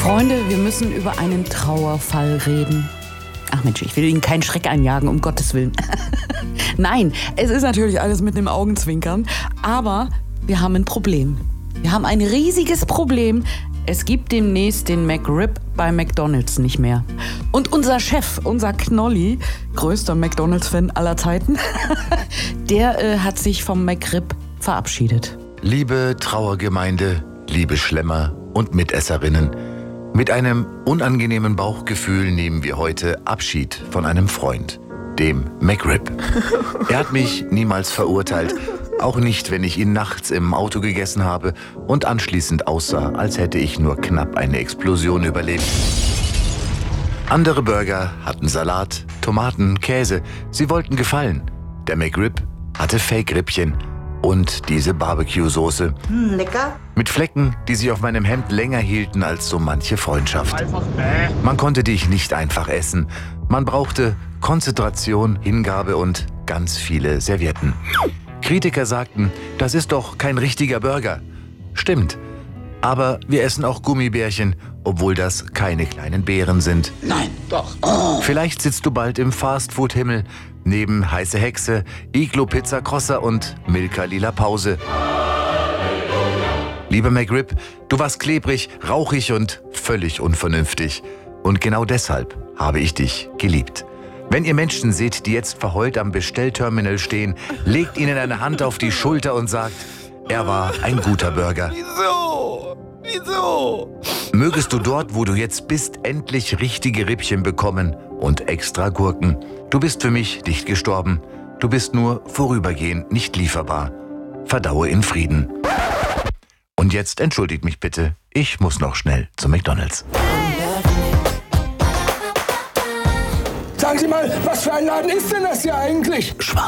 Freunde, wir müssen über einen Trauerfall reden. Ach Mensch, ich will Ihnen keinen Schreck einjagen, um Gottes Willen. Nein, es ist natürlich alles mit dem Augenzwinkern, aber wir haben ein Problem. Wir haben ein riesiges Problem. Es gibt demnächst den McRib bei McDonald's nicht mehr. Und unser Chef, unser Knolli, größter McDonald's-Fan aller Zeiten, der hat sich vom McRib verabschiedet. Liebe Trauergemeinde, liebe Schlemmer und Mitesserinnen, mit einem unangenehmen Bauchgefühl nehmen wir heute Abschied von einem Freund, dem McRib. Er hat mich niemals verurteilt, auch nicht, wenn ich ihn nachts im Auto gegessen habe und anschließend aussah, als hätte ich nur knapp eine Explosion überlebt. Andere Burger hatten Salat, Tomaten, Käse. Sie wollten gefallen. Der McRib hatte Fake-Rippchen und diese Barbecue-Soße. Lecker. Mit Flecken, die sich auf meinem Hemd länger hielten als so manche Freundschaft. Man konnte dich nicht einfach essen. Man brauchte Konzentration, Hingabe und ganz viele Servietten. Kritiker sagten, das ist doch kein richtiger Burger. Stimmt. Aber wir essen auch Gummibärchen, obwohl das keine kleinen Beeren sind. Nein, doch. Oh. Vielleicht sitzt du bald im Fastfood-Himmel, neben Heiße Hexe, Iglo Pizza Crosser und Milka Lila Pause. Lieber McRib, du warst klebrig, rauchig und völlig unvernünftig. Und genau deshalb habe ich dich geliebt. Wenn ihr Menschen seht, die jetzt verheult am Bestellterminal stehen, legt ihnen eine Hand auf die Schulter und sagt, er war ein guter Burger. Wieso? Mögest du dort, wo du jetzt bist, endlich richtige Rippchen bekommen und extra Gurken. Du bist für mich nicht gestorben. Du bist nur vorübergehend nicht lieferbar. Verdaue in Frieden. Und jetzt entschuldigt mich bitte, ich muss noch schnell zu McDonald's. Sagen Sie mal, was für ein Laden ist denn das hier eigentlich?